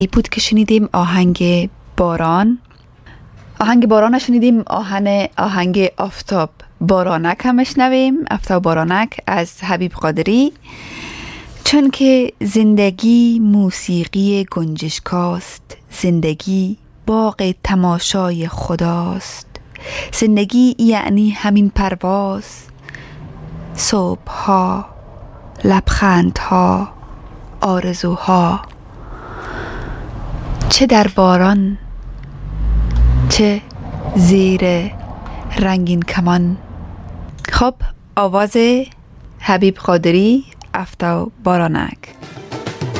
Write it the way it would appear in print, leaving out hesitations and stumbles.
ای بود که شنیدیم آهنگ باران. آهنگ باران شنیدیم. آهنگ آفتاب بارانک هم شنویم. آفتاب بارانک از حبیب قادری. چون که زندگی موسیقی گنجشکاست، زندگی باغ تماشای خداست، زندگی یعنی همین پرواز، صبح‌ها، لبخندها، آرزوها، چه در باران چه زیر رنگین کمان. خب، آواز حبیب قادری، آفتاب بارانک.